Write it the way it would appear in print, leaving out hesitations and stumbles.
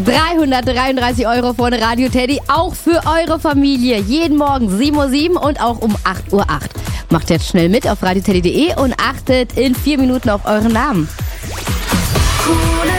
333 € von Radio Teddy, auch für eure Familie. Jeden Morgen 7:07 Uhr und auch um 8:08 Uhr. Macht jetzt schnell mit auf radioteddy.de und achtet in 4 Minuten auf euren Namen. Coole